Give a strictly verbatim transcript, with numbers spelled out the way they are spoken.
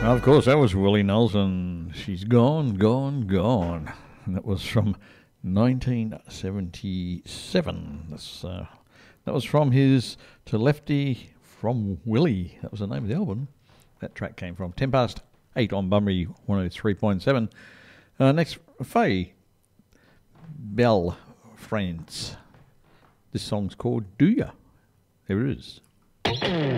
Of course, that was Willie Nelson. She's gone, gone, gone. And that was from nineteen seventy-seven. That's, uh, that was from his To Lefty from Willie. That was the name of the album that track came from. Ten past eight on Bunbury one oh three point seven. Uh, next, Faye Bell, France. This song's called Do Ya? There it is.